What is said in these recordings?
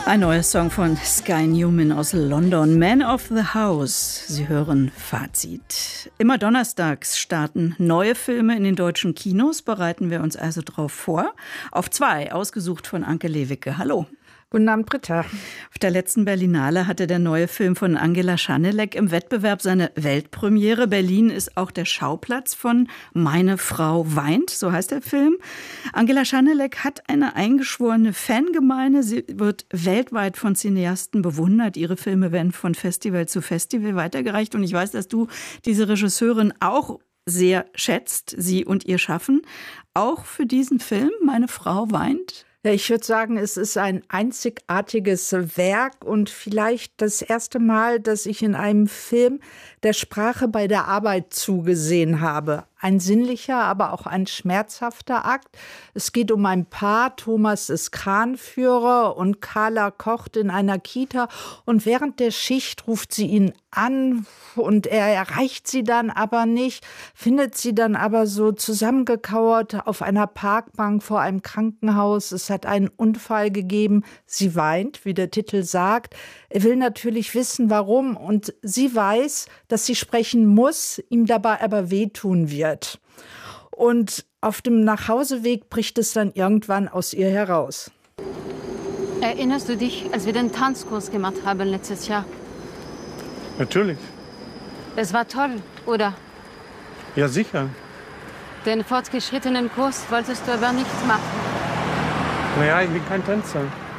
Ein neuer Song von Sky Newman aus London, Man of the House. Sie hören Fazit. Immer donnerstags starten neue Filme in den deutschen Kinos. Bereiten wir uns also drauf vor. Auf 2, ausgesucht von Anke Lewicke. Hallo. Guten Abend, Britta. Auf der letzten Berlinale hatte der neue Film von Angela Schanelek im Wettbewerb seine Weltpremiere. Berlin ist auch der Schauplatz von Meine Frau weint, so heißt der Film. Angela Schanelek hat eine eingeschworene Fangemeinde. Sie wird weltweit von Cineasten bewundert. Ihre Filme werden von Festival zu Festival weitergereicht. Und ich weiß, dass du diese Regisseurin auch sehr schätzt, sie und ihr Schaffen. Auch für diesen Film, Meine Frau weint? Ja, ich würde sagen, es ist ein einzigartiges Werk und vielleicht das erste Mal, dass ich in einem Film der Sprache bei der Arbeit zugesehen habe. Ein sinnlicher, aber auch ein schmerzhafter Akt. Es geht um ein Paar. Thomas ist Kranführer und Carla kocht in einer Kita. Und während der Schicht ruft sie ihn an und er erreicht sie dann aber nicht, findet sie dann aber so zusammengekauert auf einer Parkbank vor einem Krankenhaus. Es hat einen Unfall gegeben. Sie weint, wie der Titel sagt. Er will natürlich wissen, warum. Und sie weiß, dass sie sprechen muss, ihm dabei aber wehtun wird. Und auf dem Nachhauseweg bricht es dann irgendwann aus ihr heraus. Erinnerst du dich, als wir den Tanzkurs gemacht haben letztes Jahr? Natürlich. Es war toll, oder? Ja, sicher. Den fortgeschrittenen Kurs wolltest du aber nicht machen. Naja, ich bin kein Tänzer.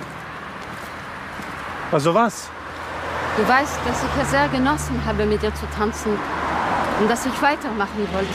Also was? Du weißt, dass ich es sehr genossen habe, mit dir zu tanzen und dass ich weitermachen wollte.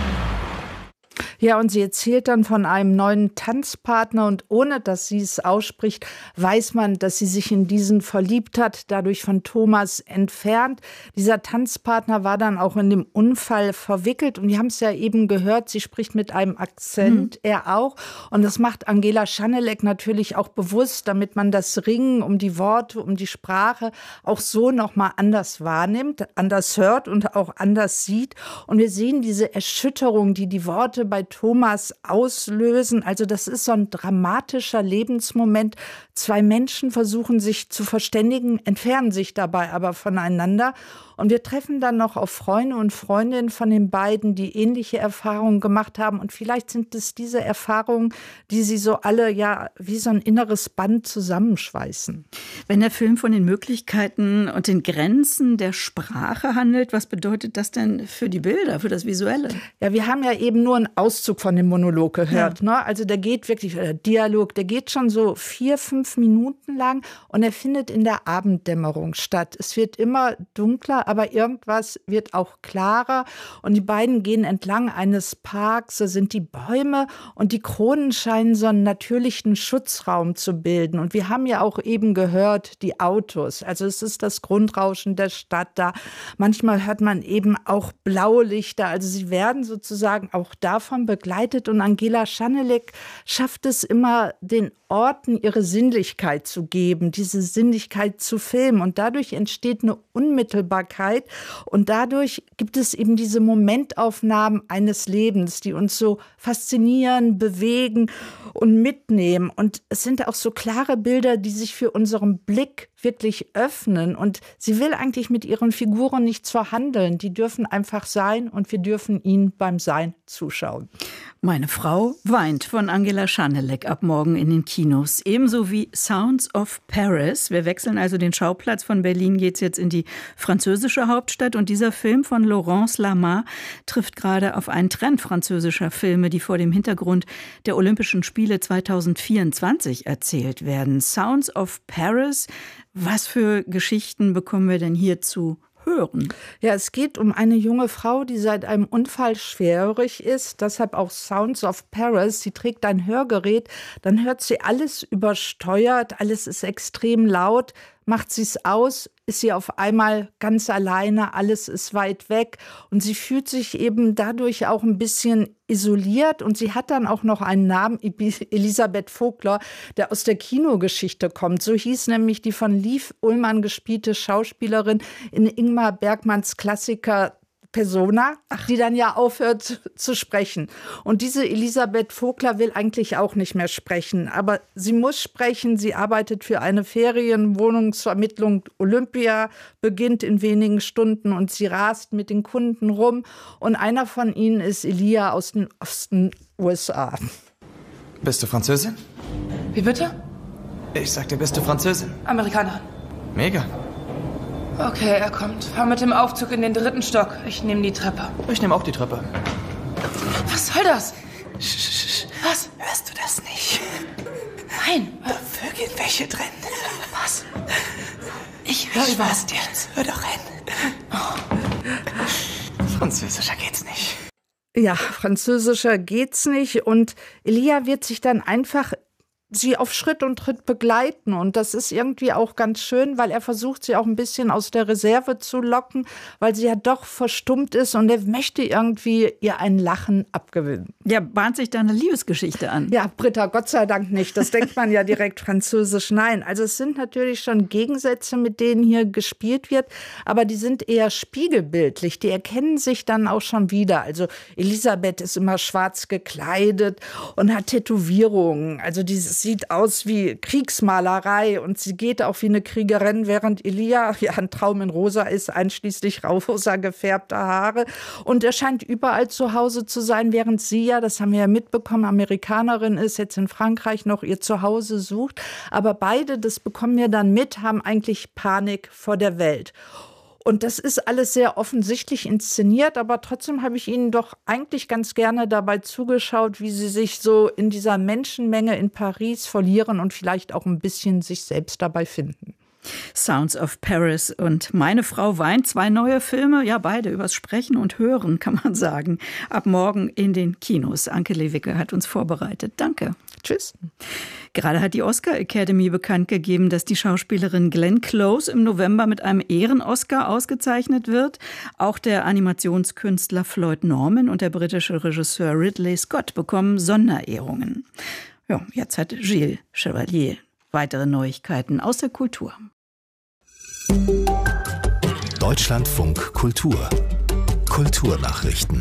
Ja, und sie erzählt dann von einem neuen Tanzpartner und ohne, dass sie es ausspricht, weiß man, dass sie sich in diesen verliebt hat, dadurch von Thomas entfernt. Dieser Tanzpartner war dann auch in dem Unfall verwickelt und wir haben es ja eben gehört, sie spricht mit einem Akzent, er auch. Und das macht Angela Schanelek natürlich auch bewusst, damit man das Ringen um die Worte, um die Sprache auch so nochmal anders wahrnimmt, anders hört und auch anders sieht. Und wir sehen diese Erschütterung, die die Worte bei Thomas auslösen. Also das ist so ein dramatischer Lebensmoment. 2 Menschen versuchen sich zu verständigen, entfernen sich dabei aber voneinander. Und wir treffen dann noch auf Freunde und Freundinnen von den beiden, die ähnliche Erfahrungen gemacht haben. Und vielleicht sind es diese Erfahrungen, die sie so alle ja wie so ein inneres Band zusammenschweißen. Wenn der Film von den Möglichkeiten und den Grenzen der Sprache handelt, was bedeutet das denn für die Bilder, für das Visuelle? Ja, wir haben ja eben nur einen Auszug von dem Monolog gehört. Ja. Ne? Also der geht wirklich, der Dialog, der geht schon so 4-5 Minuten lang und er findet in der Abenddämmerung statt. Es wird immer dunkler, aber irgendwas wird auch klarer. Und die beiden gehen entlang eines Parks, da sind die Bäume und die Kronen scheinen so einen natürlichen Schutzraum zu bilden. Und wir haben ja auch eben gehört, die Autos. Also es ist das Grundrauschen der Stadt da. Manchmal hört man eben auch Blaulichter. Also sie werden sozusagen auch davon begleitet. Und Angela Schanelek schafft es immer, den Orten ihre Sinnlichkeit zu geben, diese Sinnlichkeit zu filmen. Und dadurch entsteht eine Unmittelbarkeit. Und dadurch gibt es eben diese Momentaufnahmen eines Lebens, die uns so faszinieren, bewegen und mitnehmen. Und es sind auch so klare Bilder, die sich für unseren Blick wirklich öffnen. Und sie will eigentlich mit ihren Figuren nichts verhandeln. Die dürfen einfach sein und wir dürfen ihnen beim Sein zuschauen. Meine Frau weint von Angela Schanelek ab morgen in den Kinos. Ebenso wie Sounds of Paris. Wir wechseln also den Schauplatz. Von Berlin geht's jetzt in die französische Hauptstadt. Und dieser Film von Laurence Lama trifft gerade auf einen Trend französischer Filme, die vor dem Hintergrund der Olympischen Spiele 2024 erzählt werden. Sounds of Paris. Was für Geschichten bekommen wir denn hier zu hören? Ja, es geht um eine junge Frau, die seit einem Unfall schwerhörig ist. Deshalb auch Sounds of Paris. Sie trägt ein Hörgerät. Dann hört sie alles übersteuert. Alles ist extrem laut. Macht sie es aus, ist sie auf einmal ganz alleine, alles ist weit weg und sie fühlt sich eben dadurch auch ein bisschen isoliert und sie hat dann auch noch einen Namen, Elisabeth Vogler, der aus der Kinogeschichte kommt. So hieß nämlich die von Liv Ullmann gespielte Schauspielerin in Ingmar Bergmanns Klassiker Persona, die dann ja aufhört zu sprechen. Und diese Elisabeth Vogler will eigentlich auch nicht mehr sprechen. Aber sie muss sprechen. Sie arbeitet für eine Ferienwohnungsvermittlung. Olympia beginnt in wenigen Stunden und sie rast mit den Kunden rum. Und einer von ihnen ist Elia aus den Osten USA. Bist du Französin? Wie bitte? Ich sagte, bist du Französin? Amerikaner. Mega. Okay, er kommt. Fahr mit dem Aufzug in den 3. Stock. Ich nehme die Treppe. Ich nehme auch die Treppe. Was soll das? Was? Hörst du das nicht? Nein. Da vögeln welche drin. Was? Ich höre was jetzt. Hör doch hin. Französischer geht's nicht. Ja, französischer geht's nicht. Und Elia wird sich dann einfach sie auf Schritt und Tritt begleiten. Und das ist irgendwie auch ganz schön, weil er versucht, sie auch ein bisschen aus der Reserve zu locken, weil sie ja doch verstummt ist und er möchte irgendwie ihr ein Lachen abgewinnen. Ja, bahnt sich da eine Liebesgeschichte an? Ja, Britta, Gott sei Dank nicht. Das denkt man ja direkt französisch. Nein, also es sind natürlich schon Gegensätze, mit denen hier gespielt wird, aber die sind eher spiegelbildlich. Die erkennen sich dann auch schon wieder. Also Elisabeth ist immer schwarz gekleidet und hat Tätowierungen. Also dieses sieht aus wie Kriegsmalerei und sie geht auch wie eine Kriegerin, während Elia ja ein Traum in rosa ist, einschließlich rosa gefärbter Haare. Und er scheint überall zu Hause zu sein, während sie ja, das haben wir ja mitbekommen, Amerikanerin ist, jetzt in Frankreich noch ihr Zuhause sucht. Aber beide, das bekommen wir dann mit, haben eigentlich Panik vor der Welt. Und das ist alles sehr offensichtlich inszeniert, aber trotzdem habe ich Ihnen doch eigentlich ganz gerne dabei zugeschaut, wie Sie sich so in dieser Menschenmenge in Paris verlieren und vielleicht auch ein bisschen sich selbst dabei finden. Sounds of Paris und Meine Frau weint, 2 neue Filme, ja beide übers Sprechen und Hören, kann man sagen. Ab morgen in den Kinos. Anke Lewicke hat uns vorbereitet. Danke. Tschüss. Gerade hat die Oscar Academy bekannt gegeben, dass die Schauspielerin Glenn Close im November mit einem Ehren-Oscar ausgezeichnet wird. Auch der Animationskünstler Floyd Norman und der britische Regisseur Ridley Scott bekommen Sonderehrungen. Ja, jetzt hat Gilles Chevalier weitere Neuigkeiten aus der Kultur. Deutschlandfunk Kultur. Kulturnachrichten.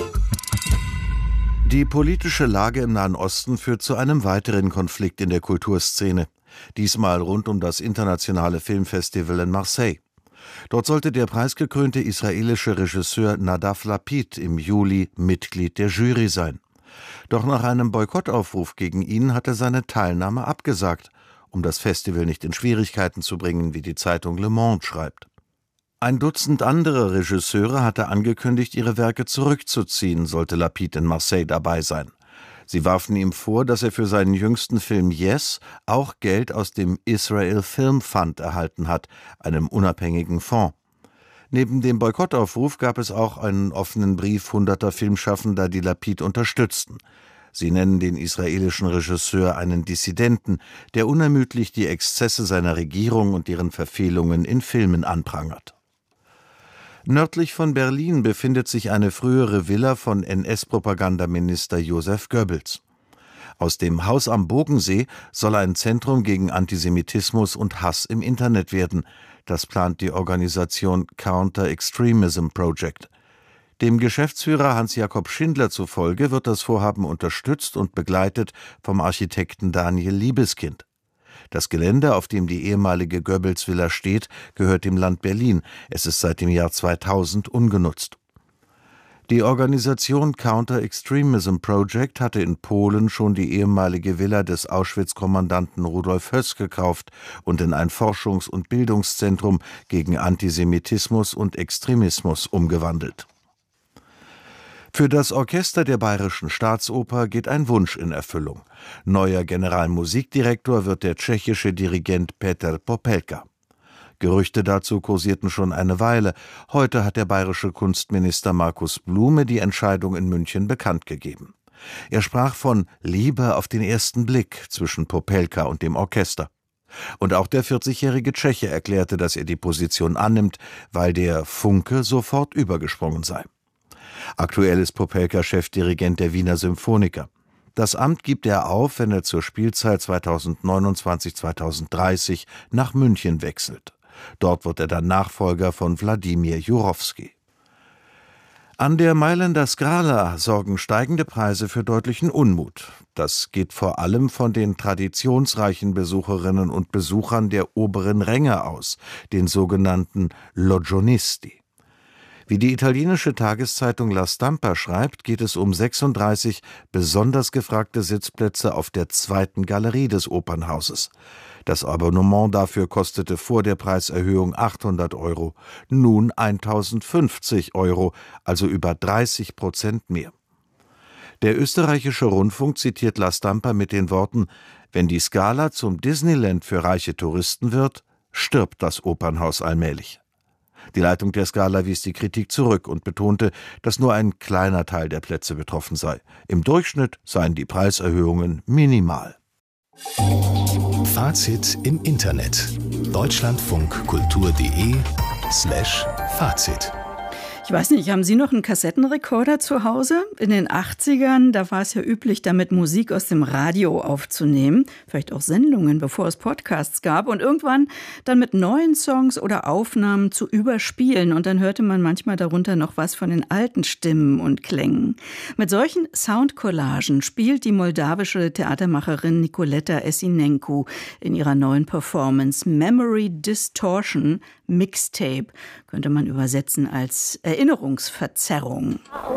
Die politische Lage im Nahen Osten führt zu einem weiteren Konflikt in der Kulturszene. Diesmal rund um das internationale Filmfestival in Marseille. Dort sollte der preisgekrönte israelische Regisseur Nadav Lapid im Juli Mitglied der Jury sein. Doch nach einem Boykottaufruf gegen ihn hat er seine Teilnahme abgesagt, um das Festival nicht in Schwierigkeiten zu bringen, wie die Zeitung Le Monde schreibt. Ein Dutzend andere Regisseure hatte angekündigt, ihre Werke zurückzuziehen, sollte Lapid in Marseille dabei sein. Sie warfen ihm vor, dass er für seinen jüngsten Film Yes auch Geld aus dem Israel Film Fund erhalten hat, einem unabhängigen Fonds. Neben dem Boykottaufruf gab es auch einen offenen Brief hunderter Filmschaffender, die Lapid unterstützten. Sie nennen den israelischen Regisseur einen Dissidenten, der unermüdlich die Exzesse seiner Regierung und deren Verfehlungen in Filmen anprangert. Nördlich von Berlin befindet sich eine frühere Villa von NS-Propagandaminister Josef Goebbels. Aus dem Haus am Bogensee soll ein Zentrum gegen Antisemitismus und Hass im Internet werden. Das plant die Organisation Counter Extremism Project. Dem Geschäftsführer Hans-Jakob Schindler zufolge wird das Vorhaben unterstützt und begleitet vom Architekten Daniel Liebeskind. Das Gelände, auf dem die ehemalige Goebbels-Villa steht, gehört dem Land Berlin. Es ist seit dem Jahr 2000 ungenutzt. Die Organisation Counter Extremism Project hatte in Polen schon die ehemalige Villa des Auschwitz-Kommandanten Rudolf Höss gekauft und in ein Forschungs- und Bildungszentrum gegen Antisemitismus und Extremismus umgewandelt. Für das Orchester der Bayerischen Staatsoper geht ein Wunsch in Erfüllung. Neuer Generalmusikdirektor wird der tschechische Dirigent Petr Popelka. Gerüchte dazu kursierten schon eine Weile. Heute hat der bayerische Kunstminister Markus Blume die Entscheidung in München bekannt gegeben. Er sprach von Liebe auf den ersten Blick zwischen Popelka und dem Orchester. Und auch der 40-jährige Tscheche erklärte, dass er die Position annimmt, weil der Funke sofort übergesprungen sei. Aktuell ist Popelka Chefdirigent der Wiener Symphoniker. Das Amt gibt er auf, wenn er zur Spielzeit 2029/2030 nach München wechselt. Dort wird er dann Nachfolger von Wladimir Jurowski. An der Mailänder Scala sorgen steigende Preise für deutlichen Unmut. Das geht vor allem von den traditionsreichen Besucherinnen und Besuchern der oberen Ränge aus, den sogenannten Logionisti. Wie die italienische Tageszeitung La Stampa schreibt, geht es um 36 besonders gefragte Sitzplätze auf der zweiten Galerie des Opernhauses. Das Abonnement dafür kostete vor der Preiserhöhung 800 €, nun 1.050 €, also über 30% mehr. Der österreichische Rundfunk zitiert La Stampa mit den Worten: Wenn die Scala zum Disneyland für reiche Touristen wird, stirbt das Opernhaus allmählich. Die Leitung der Scala wies die Kritik zurück und betonte, dass nur ein kleiner Teil der Plätze betroffen sei. Im Durchschnitt seien die Preiserhöhungen minimal. Fazit im Internet. deutschlandfunkkultur.de/Fazit. Ich weiß nicht, haben Sie noch einen Kassettenrekorder zu Hause? In den 80ern, da war es ja üblich, damit Musik aus dem Radio aufzunehmen. Vielleicht auch Sendungen, bevor es Podcasts gab. Und irgendwann dann mit neuen Songs oder Aufnahmen zu überspielen. Und dann hörte man manchmal darunter noch was von den alten Stimmen und Klängen. Mit solchen Soundcollagen spielt die moldawische Theatermacherin Nicoleta Essinencu in ihrer neuen Performance Memory Distortion Mixtape, könnte man übersetzen als Erinnerungsverzerrung.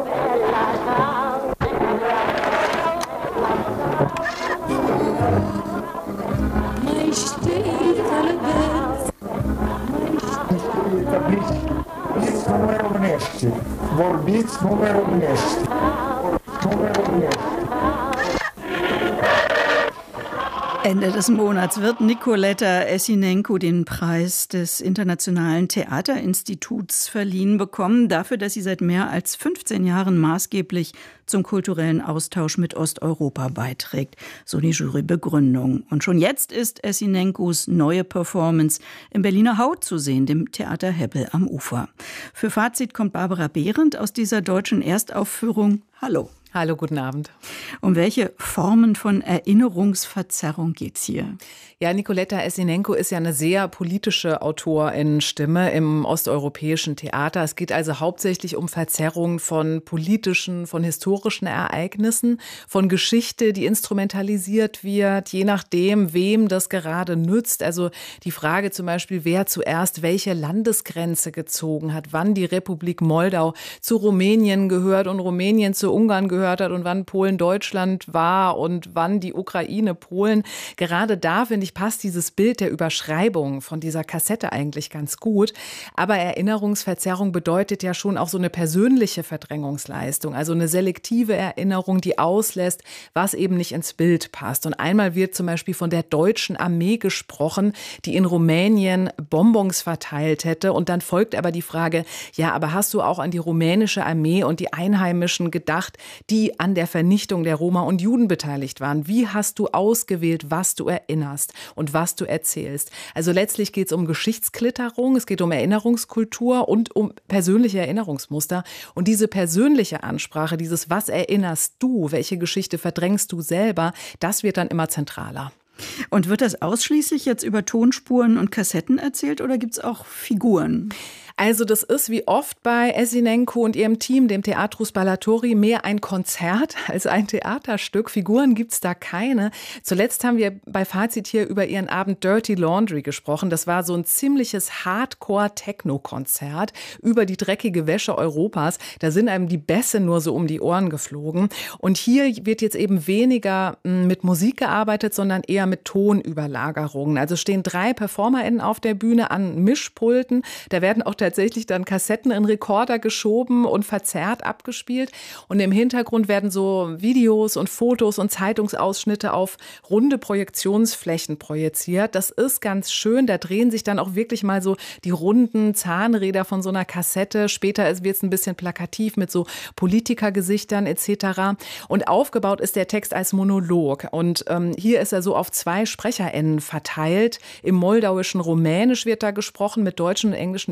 Ende des Monats wird Nicoleta Essinencu den Preis des Internationalen Theaterinstituts verliehen bekommen, dafür, dass sie seit mehr als 15 Jahren maßgeblich zum kulturellen Austausch mit Osteuropa beiträgt, so die Jurybegründung. Und schon jetzt ist Essinencus neue Performance im Berliner Haut zu sehen, dem Theater Hebbel am Ufer. Für Fazit kommt Barbara Behrendt aus dieser deutschen Erstaufführung. Hallo. Hallo, guten Abend. Um welche Formen von Erinnerungsverzerrung geht's hier? Ja, Nicoleta Essinencu ist ja eine sehr politische Autorinnenstimme im osteuropäischen Theater. Es geht also hauptsächlich um Verzerrungen von politischen, von historischen Ereignissen, von Geschichte, die instrumentalisiert wird, je nachdem, wem das gerade nützt. Also die Frage zum Beispiel, wer zuerst welche Landesgrenze gezogen hat, wann die Republik Moldau zu Rumänien gehört und Rumänien zu Ungarn gehört hat und wann Polen Deutschland war und wann die Ukraine Polen. Gerade da, finde ich, passt dieses Bild der Überschreibung von dieser Kassette eigentlich ganz gut. Aber Erinnerungsverzerrung bedeutet ja schon auch so eine persönliche Verdrängungsleistung, also eine selektive Erinnerung, die auslässt, was eben nicht ins Bild passt. Und einmal wird zum Beispiel von der deutschen Armee gesprochen, die in Rumänien Bonbons verteilt hätte. Und dann folgt aber die Frage, ja, aber hast du auch an die rumänische Armee und die Einheimischen gedacht, die an der Vernichtung der Roma und Juden beteiligt waren? Wie hast du ausgewählt, was du erinnerst und was du erzählst? Also letztlich geht es um Geschichtsklitterung, es geht um Erinnerungskultur und um persönliche Erinnerungsmuster. Und diese persönliche Ansprache, dieses Was erinnerst du, welche Geschichte verdrängst du selber, das wird dann immer zentraler. Und wird das ausschließlich jetzt über Tonspuren und Kassetten erzählt oder gibt es auch Figuren? Also das ist wie oft bei Essinencu und ihrem Team, dem Teatrus Ballatori, mehr ein Konzert als ein Theaterstück. Figuren gibt's da keine. Zuletzt haben wir bei Fazit hier über ihren Abend Dirty Laundry gesprochen. Das war so ein ziemliches Hardcore-Techno-Konzert über die dreckige Wäsche Europas. Da sind einem die Bässe nur so um die Ohren geflogen. Und hier wird jetzt eben weniger mit Musik gearbeitet, sondern eher mit Tonüberlagerungen. Also stehen 3 PerformerInnen auf der Bühne an Mischpulten. Da werden auch tatsächlich dann Kassetten in Rekorder geschoben und verzerrt abgespielt. Und im Hintergrund werden so Videos und Fotos und Zeitungsausschnitte auf runde Projektionsflächen projiziert. Das ist ganz schön. Da drehen sich dann auch wirklich mal so die runden Zahnräder von so einer Kassette. Später wird es ein bisschen plakativ mit so Politikergesichtern etc. Und aufgebaut ist der Text als Monolog. Und hier ist er so auf 2 SprecherInnen verteilt. Im moldauischen Rumänisch wird da gesprochen mit deutschen und englischen Übertiteln.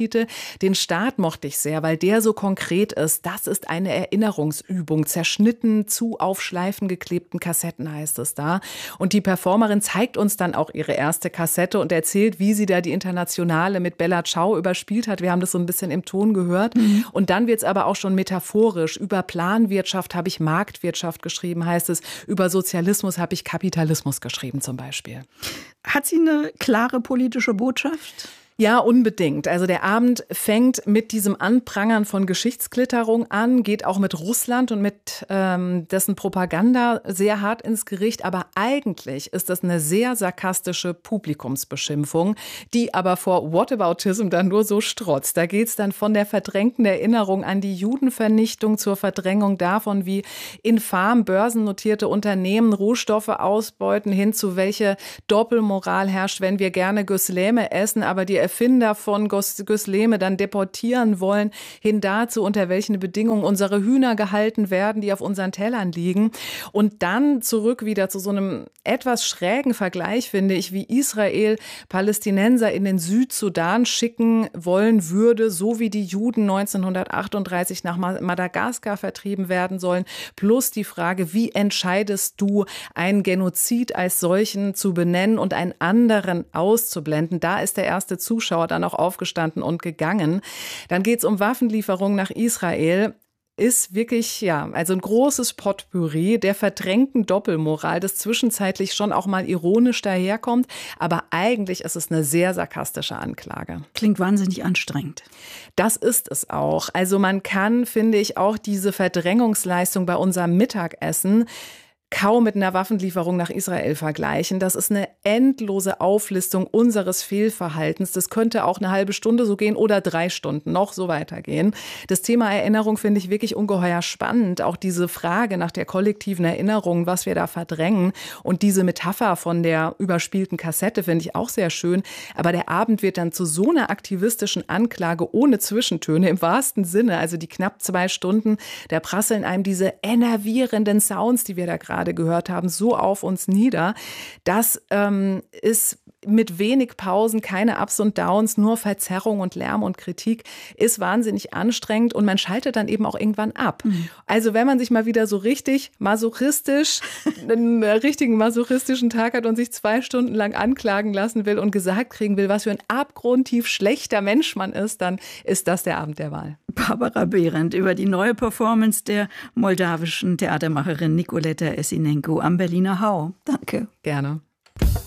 Untertitel. Den Start mochte ich sehr, weil der so konkret ist. Das ist eine Erinnerungsübung, zerschnitten zu auf Schleifen geklebten Kassetten heißt es da. Und die Performerin zeigt uns dann auch ihre erste Kassette und erzählt, wie sie da die Internationale mit Bella Ciao überspielt hat. Wir haben das so ein bisschen im Ton gehört. Und dann wird es aber auch schon metaphorisch. Über Planwirtschaft habe ich Marktwirtschaft geschrieben, heißt es. Über Sozialismus habe ich Kapitalismus geschrieben zum Beispiel. Hat sie eine klare politische Botschaft? Ja, unbedingt. Also der Abend fängt mit diesem Anprangern von Geschichtsklitterung an, geht auch mit Russland und mit dessen Propaganda sehr hart ins Gericht. Aber eigentlich ist das eine sehr sarkastische Publikumsbeschimpfung, die aber vor Whataboutism dann nur so strotzt. Da geht's dann von der verdrängten Erinnerung an die Judenvernichtung zur Verdrängung davon, wie infam börsennotierte Unternehmen Rohstoffe ausbeuten, hin zu welche Doppelmoral herrscht, wenn wir gerne Gösleme essen, aber die Erfinder von Gösleme dann deportieren wollen, hin dazu, unter welchen Bedingungen unsere Hühner gehalten werden, die auf unseren Tellern liegen. Und dann zurück wieder zu so einem etwas schrägen Vergleich, finde ich, wie Israel Palästinenser in den Südsudan schicken wollen würde, so wie die Juden 1938 nach Madagaskar vertrieben werden sollen. Plus die Frage, wie entscheidest du, einen Genozid als solchen zu benennen und einen anderen auszublenden? Da ist der erste Zuschauer dann auch aufgestanden und gegangen. Dann geht es um Waffenlieferungen nach Israel. Ist wirklich, ja, also ein großes Potpourri der verdrängten Doppelmoral, das zwischenzeitlich schon auch mal ironisch daherkommt. Aber eigentlich ist es eine sehr sarkastische Anklage. Klingt wahnsinnig anstrengend. Das ist es auch. Also man kann, finde ich, auch diese Verdrängungsleistung bei unserem Mittagessen kaum mit einer Waffenlieferung nach Israel vergleichen. Das ist eine endlose Auflistung unseres Fehlverhaltens. Das könnte auch eine halbe Stunde so gehen oder 3 Stunden noch so weitergehen. Das Thema Erinnerung finde ich wirklich ungeheuer spannend. Auch diese Frage nach der kollektiven Erinnerung, was wir da verdrängen. Und diese Metapher von der überspielten Kassette finde ich auch sehr schön. Aber der Abend wird dann zu so einer aktivistischen Anklage ohne Zwischentöne im wahrsten Sinne. Also die knapp 2 Stunden, da prasseln einem diese enervierenden Sounds, die wir da gerade gehört haben, so auf uns nieder. Das ist mit wenig Pausen, keine Ups und Downs, nur Verzerrung und Lärm und Kritik, ist wahnsinnig anstrengend und man schaltet dann eben auch irgendwann ab. Also wenn man sich mal wieder so richtig masochistisch, einen richtigen masochistischen Tag hat und sich 2 Stunden lang anklagen lassen will und gesagt kriegen will, was für ein abgrundtief schlechter Mensch man ist, dann ist das der Abend der Wahl. Barbara Behrendt über die neue Performance der moldawischen Theatermacherin Nicoleta Essinenko am Berliner Hau. Danke. Gerne.